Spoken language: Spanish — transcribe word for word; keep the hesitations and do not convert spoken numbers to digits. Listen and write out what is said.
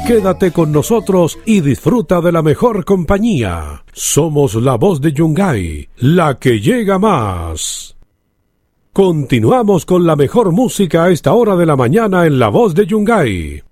Quédate con nosotros y disfruta de la mejor compañía. Somos la voz de Yungay, la que llega más. Continuamos con la mejor música a esta hora de la mañana en la voz de Yungay.